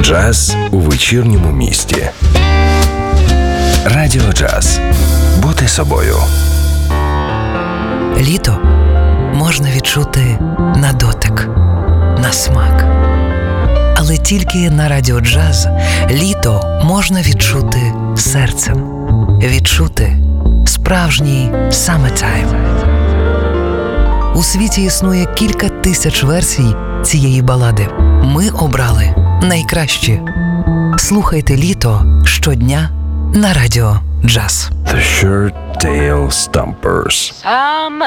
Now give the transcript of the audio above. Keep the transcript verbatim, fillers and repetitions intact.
Джаз у вечірньому місті. Радіо Джаз. Бути собою. Літо можна відчути на дотик, на смак. Але тільки на Радіо Джаз літо можна відчути серцем. Відчути справжній summertime. У світі існує кілька тисяч версій цієї балади. Ми обрали найкращі. Слухайте літо щодня на Радіо Джаз. The Shirt Tail Stompers. Summertime,